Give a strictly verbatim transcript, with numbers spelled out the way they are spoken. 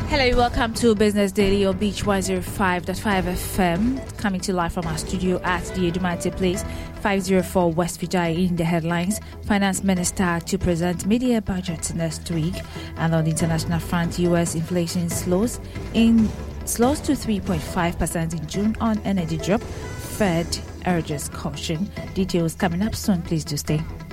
Hello, welcome to Business Daily on Beach one oh five point five F M, coming to live from our studio at the Edumate Place, five oh four West Vijay. In the headlines, Finance Minister to present media budget next week. And on the international front, U S inflation slows in slows to three point five percent in June on energy drop. Fed urges caution. Details coming up soon. Please do stay.